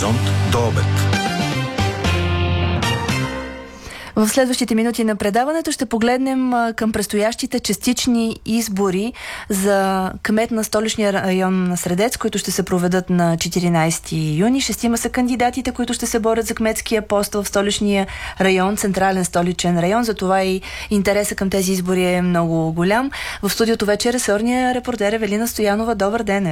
Хоризонт до обед. В следващите минути на предаването ще погледнем към предстоящите частични избори за кмет на столичния район на Средец, които ще се проведат на 14 юни. Шестима са кандидатите, които ще се борят за кметския пост в столичния район, централен столичен район. Затова и интереса към тези избори е много голям. В студиото вече ресорния репортер Евелина Стоянова. Добър ден!